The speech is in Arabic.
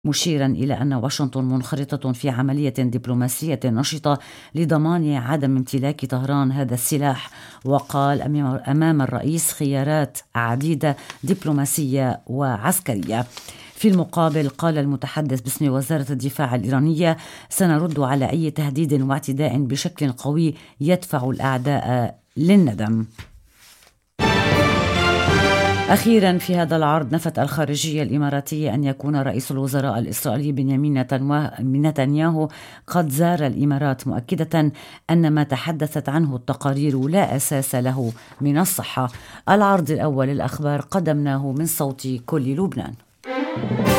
مشيرا إلى أن واشنطن منخرطة في عملية دبلوماسية نشطة لضمان عدم امتلاك طهران هذا السلاح. وقال أمام الرئيس خيارات عديدة دبلوماسية وعسكرية. في المقابل قال المتحدث باسم وزارة الدفاع الإيرانية: سنرد على أي تهديد واعتداء بشكل قوي يدفع الأعداء للندم. أخيرا في هذا العرض، نفت الخارجية الإماراتية أن يكون رئيس الوزراء الإسرائيلي بنيامين نتنياهو قد زار الإمارات، مؤكدة أن ما تحدثت عنه التقارير لا أساس له من الصحة. العرض الأول للأخبار قدمناه من صوت كل لبنان.